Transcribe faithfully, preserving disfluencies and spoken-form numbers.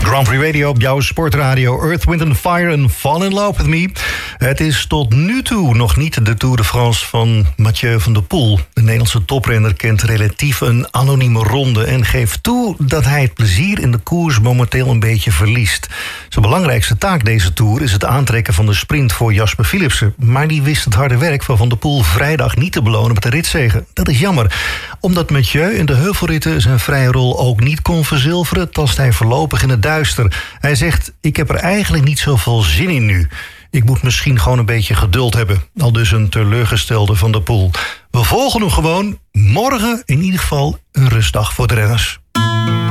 Grand Prix Radio op jouw sportradio. Earth, Wind and Fire and Fall in Love with Me. Het is tot nu toe nog niet de Tour de France van Mathieu van der Poel. De Nederlandse toprenner kent relatief een anonieme ronde en geeft toe dat hij het plezier in de koers momenteel een beetje verliest. Zijn belangrijkste taak deze Tour is het aantrekken van de sprint voor Jasper Philipsen. Maar die wist het harde werk van Van der Poel vrijdag niet te belonen met de ritzege. Dat is jammer. Omdat Mathieu in de heuvelritten zijn vrije rol ook niet kon verzilveren, tast hij voorlopig in het duister. Hij zegt, ik heb er eigenlijk niet zoveel zin in nu. Ik moet misschien gewoon een beetje geduld hebben. Al dus een teleurgestelde Van der Poel. We volgen hem gewoon. Morgen in ieder geval een rustdag voor de renners.